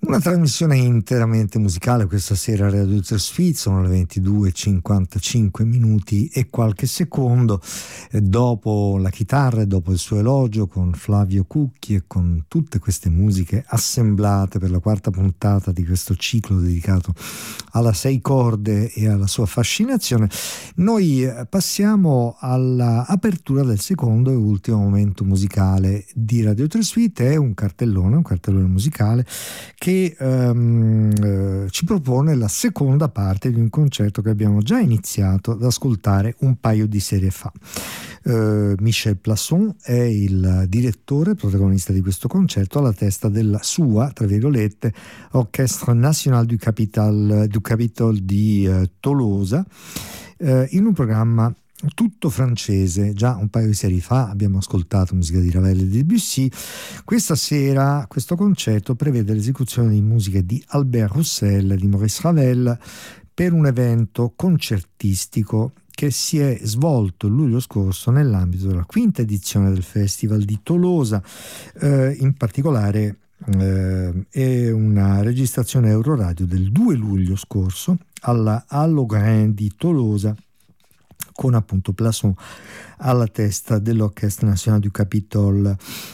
Una trasmissione interamente musicale questa sera a Radio Suite, sono le 22:55 minuti e qualche secondo. Dopo la chitarra e dopo il suo elogio con Flavio Cucchi e con tutte queste musiche assemblate per la quarta puntata di questo ciclo dedicato alla sei corde e alla sua fascinazione, noi passiamo all'apertura del secondo e ultimo momento musicale di Radio Suite. È un cartellone musicale che ci propone la seconda parte di un concerto che abbiamo già iniziato ad ascoltare un paio di serie fa. Michel Plasson è il direttore, protagonista di questo concerto, alla testa della sua, tra virgolette, Orchestre National du Capitole di Tolosa, in un programma tutto francese. Già un paio di serie fa abbiamo ascoltato musica di Ravel e di Debussy. Questa sera questo concerto prevede l'esecuzione di musiche di Albert Roussel e di Maurice Ravel per un evento concertistico che si è svolto il luglio scorso nell'ambito della quinta edizione del Festival di Tolosa. In particolare è una registrazione Euroradio del 2 luglio scorso alla Halograin di Tolosa, con appunto Plasson alla testa dell'Orchestre National du Capitole.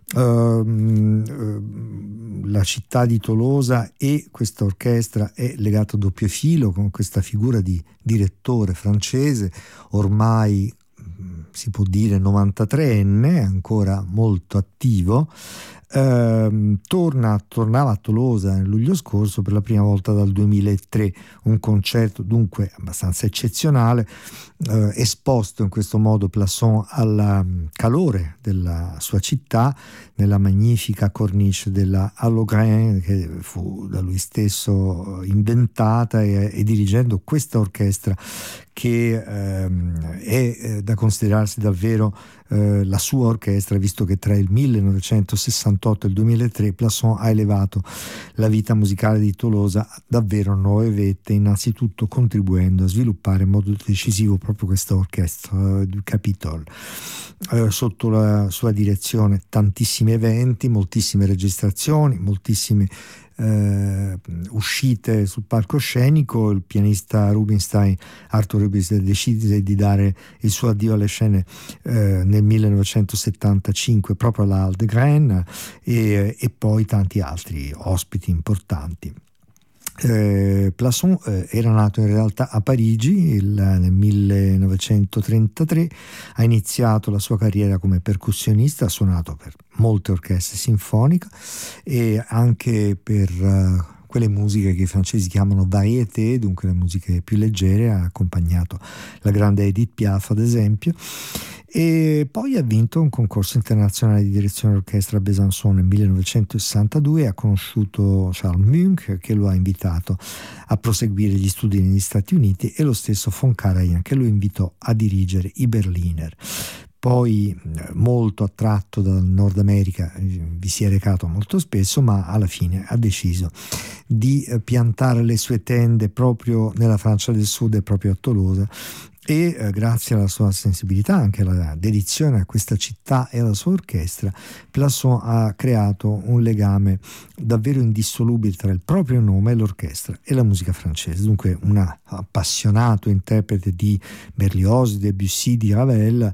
La città di Tolosa e questa orchestra è legata a doppio filo con questa figura di direttore francese, ormai si può dire 93enne, ancora molto attivo. Tornava a Tolosa nel luglio scorso per la prima volta dal 2003, un concerto dunque abbastanza eccezionale, esposto in questo modo Plasson al calore della sua città nella magnifica cornice della Halograin, che fu da lui stesso inventata, e dirigendo questa orchestra che è da considerarsi davvero la sua orchestra, visto che tra il 1968 e il 2003 Plasson ha elevato la vita musicale di Tolosa a davvero nuove vette, innanzitutto contribuendo a sviluppare in modo decisivo proprio questa orchestra du Capitole. Sotto la sua direzione tantissimi eventi, moltissime registrazioni, moltissime uscite sul palcoscenico. Il pianista Arthur Rubinstein decide di dare il suo addio alle scene nel 1975 proprio alla Halograin, e poi tanti altri ospiti importanti. Plasson era nato in realtà a Parigi nel 1933, ha iniziato la sua carriera come percussionista, ha suonato per molte orchestre sinfoniche e anche per quelle musiche che i francesi chiamano variété, dunque le musiche più leggere. Ha accompagnato la grande Edith Piaf ad esempio, e poi ha vinto un concorso internazionale di direzione d'orchestra a Besançon nel 1962. Ha conosciuto Charles Munch, che lo ha invitato a proseguire gli studi negli Stati Uniti, e lo stesso von Karajan, che lo invitò a dirigere i Berliner. Poi, molto attratto dal Nord America, vi si è recato molto spesso, ma alla fine ha deciso di piantare le sue tende proprio nella Francia del Sud e proprio a Tolosa, e grazie alla sua sensibilità, anche alla dedizione a questa città e alla sua orchestra, Plasson ha creato un legame davvero indissolubile tra il proprio nome e l'orchestra e la musica francese. Dunque un appassionato interprete di Berlioz, di Debussy, di Ravel,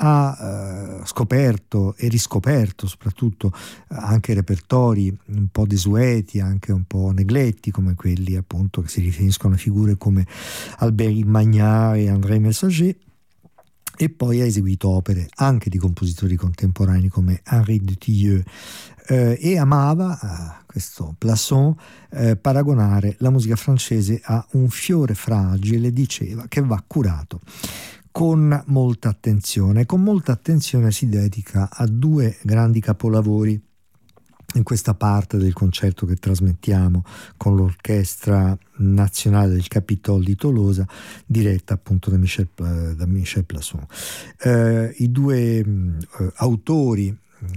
ha scoperto e riscoperto soprattutto anche repertori un po' desueti, anche un po' negletti, come quelli appunto che si riferiscono a figure come Albert Magnard e André Messager, e poi ha eseguito opere anche di compositori contemporanei come Henri Dutilleux, e amava questo Plasson paragonare la musica francese a un fiore fragile, diceva, che va curato con molta attenzione. Con molta attenzione si dedica a due grandi capolavori in questa parte del concerto che trasmettiamo con l'Orchestra Nazionale del Capitole di Tolosa, diretta appunto da Michel Plasson. I due autori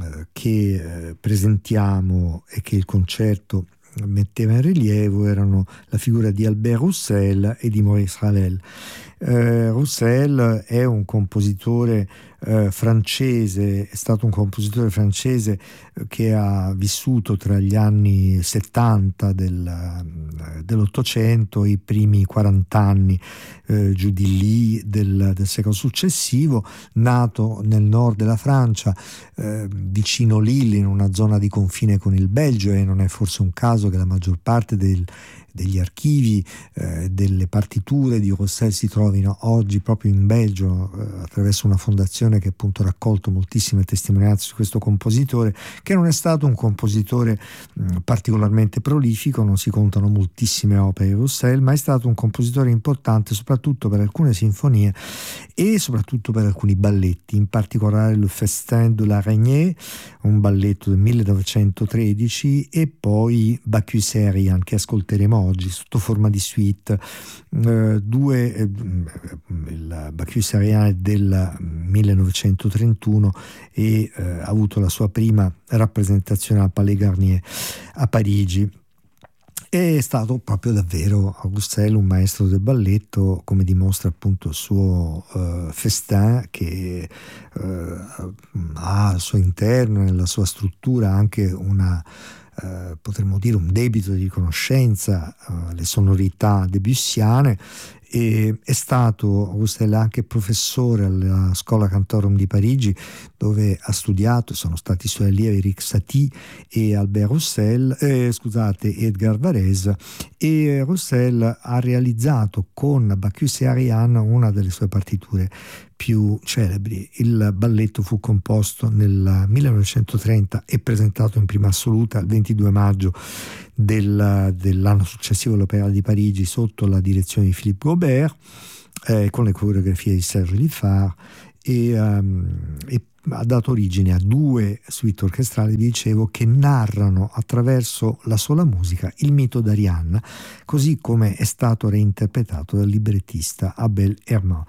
che presentiamo e che il concerto metteva in rilievo erano la figura di Albert Roussel e di Maurice Ravel. Roussel è un compositore francese, è stato un compositore francese che ha vissuto tra gli anni 70 dell'Ottocento e i primi 40 anni giù di lì del secolo successivo, nato nel nord della Francia, vicino Lille, in una zona di confine con il Belgio, e non è forse un caso che la maggior parte degli archivi, delle partiture di Roussel si trovino oggi proprio in Belgio, attraverso una fondazione che appunto ha raccolto moltissime testimonianze su questo compositore, che non è stato un compositore particolarmente prolifico, non si contano moltissime opere di Roussel, ma è stato un compositore importante soprattutto per alcune sinfonie e soprattutto per alcuni balletti, in particolare le Festin de l'Araignée, un balletto del 1913, e poi Bacchus et Ariane, che ascolteremo oggi sotto forma di suite. Il Bacchus et Ariane del 1931 e ha avuto la sua prima rappresentazione al Palais Garnier a Parigi. È stato proprio davvero Roussel un maestro del balletto, come dimostra appunto il suo Festin, che ha al suo interno, nella sua struttura, anche potremmo dire un debito di riconoscenza, le sonorità debussiane. E è stato Roussel anche professore alla Scuola Cantorum di Parigi, dove ha studiato, sono stati suoi allievi Eric Satie e Albert Roussel, Edgar Varese, e Roussel ha realizzato con Bacchus et Ariane una delle sue partiture più celebri. Il balletto fu composto nel 1930 e presentato in prima assoluta il 22 maggio dell'anno successivo all'Opéra di Parigi sotto la direzione di Philippe Gaubert, con le coreografie di Serge Liffard, e ha dato origine a 2 suite orchestrali, vi dicevo, che narrano attraverso la sola musica il mito d'Arianna, così come è stato reinterpretato dal librettista Abel Herman.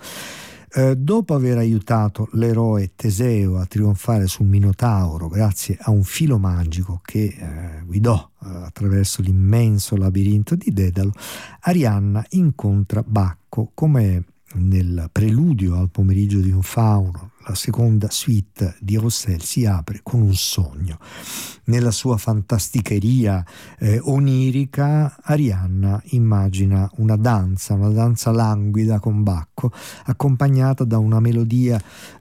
Dopo aver aiutato l'eroe Teseo a trionfare sul Minotauro grazie a un filo magico che guidò attraverso l'immenso labirinto di Dedalo, Arianna incontra Bacco, come nel preludio al pomeriggio di un fauno. La seconda suite di Roussel si apre con un sogno. Nella sua fantasticheria onirica, Arianna immagina una danza languida con Bacco, accompagnata da una melodia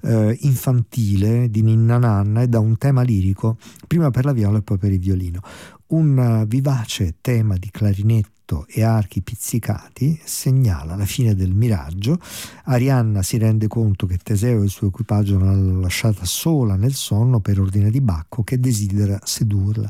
infantile di Ninna Nanna e da un tema lirico, prima per la viola e poi per il violino. Un vivace tema di clarinetto e archi pizzicati segnala la fine del miraggio. Arianna si rende conto che Teseo e il suo equipaggio l'hanno lasciata sola nel sonno per ordine di Bacco, che desidera sedurla.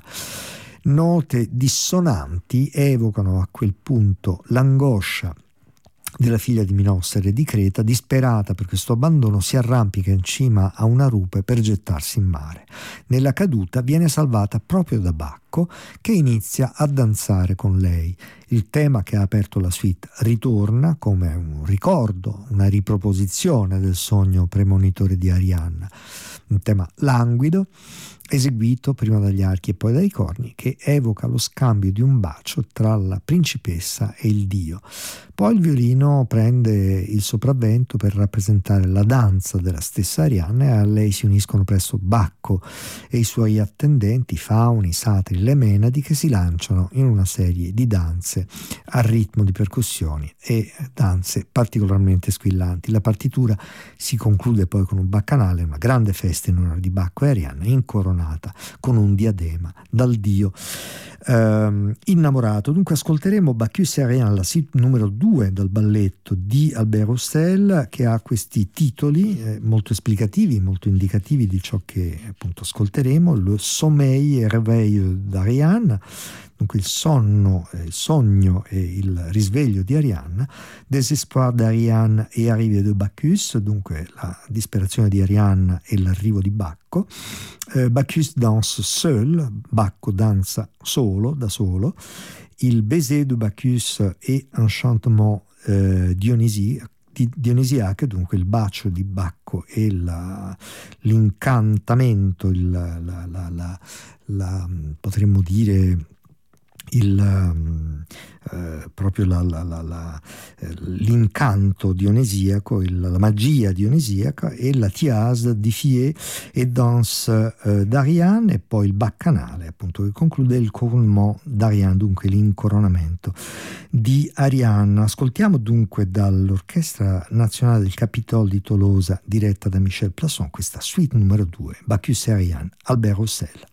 Note dissonanti evocano a quel punto l'angoscia della figlia di Minossere e di Creta. Disperata per questo abbandono, si arrampica in cima a una rupe per gettarsi in mare. Nella caduta viene salvata proprio da Bacco, che inizia a danzare con lei. Il tema che ha aperto la suite ritorna come un ricordo, una riproposizione del sogno premonitore di Arianna, un tema languido, eseguito prima dagli archi e poi dai corni, che evoca lo scambio di un bacio tra la principessa e il dio. Poi il violino prende il sopravvento per rappresentare la danza della stessa Arianna, e a lei si uniscono presto Bacco e i suoi attendenti, fauni, satiri, le menadi, che si lanciano in una serie di danze a ritmo di percussioni e danze particolarmente squillanti. La partitura si conclude poi con un baccanale, una grande festa in onore di Bacco e Arianna, incoronata con un diadema dal dio innamorato. Dunque ascolteremo Bacchus et Ariane, la suite numero 2 dal balletto di Albert Roussel, che ha questi titoli molto esplicativi, molto indicativi di ciò che appunto ascolteremo: Le sommeil et réveil d'Ariane, dunque il sonno, il sogno e il risveglio di Arianna; Désespoir d'Ariane et arrivée de Bacchus, dunque la disperazione di Arianna e l'arrivo di Bacco. Bacchus danse seul, Bacco danza solo, da solo. Il baiser de Bacchus et enchantement dionisiaque, dunque il bacio di Bacco e l'incantamento, potremmo dire proprio l'incanto dionisiaco, la magia dionisiaca, e la Thiase di Fier e Danse d'Ariane, e poi il Baccanale, appunto, che conclude il couronnement d'Ariane, dunque l'incoronamento di Ariane. Ascoltiamo dunque dall'Orchestra Nazionale del Capitole di Tolosa, diretta da Michel Plasson, questa suite numero 2, Bacchus et Ariane, Albert Roussel.